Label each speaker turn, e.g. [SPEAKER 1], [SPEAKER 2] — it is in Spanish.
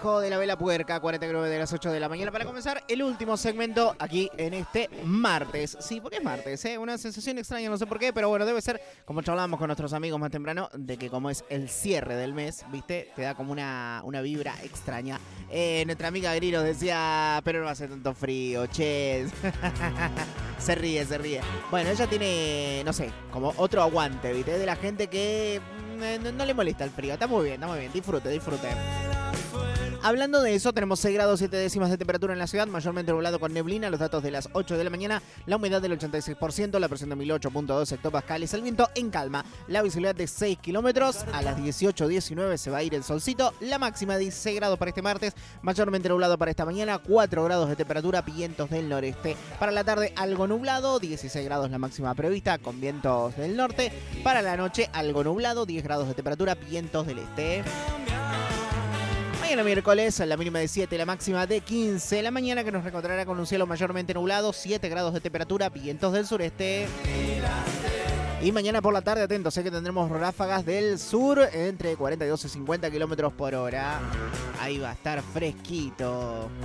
[SPEAKER 1] Hijo de la Vela Puerca, 49 de las 8 de la mañana, para comenzar el último segmento aquí en este martes. Sí, porque es martes, ¿eh? Una sensación extraña, no sé por qué, pero bueno, debe ser, como charlábamos con nuestros amigos más temprano, de que como es el cierre del mes, ¿viste? Te da como una vibra extraña. Nuestra amiga Gris nos decía, pero no hace tanto frío, che. Se ríe. Bueno, ella tiene, no sé, como otro aguante, ¿viste? De la gente que no le molesta el frío. Está muy bien. Disfrute. Hablando de eso, tenemos 6 grados 7 décimas de temperatura en la ciudad, mayormente nublado con neblina, los datos de las 8 de la mañana, la humedad del 86%, la presión de 1008.2 hectopascales, el viento en calma, la visibilidad de 6 kilómetros, a las 18:19 se va a ir el solcito, la máxima 16 grados para este martes, mayormente nublado para esta mañana, 4 grados de temperatura, vientos del noreste. Para la tarde algo nublado, 16 grados la máxima prevista, con vientos del norte. Para la noche algo nublado, 10 grados de temperatura, vientos del este. Mañana miércoles, la mínima de 7, la máxima de 15. La mañana que nos encontrará con un cielo mayormente nublado, 7 grados de temperatura, vientos del sureste. Y mañana por la tarde, atentos, sé que tendremos ráfagas del sur entre 42 y 50 kilómetros por hora. Ahí va a estar fresquito.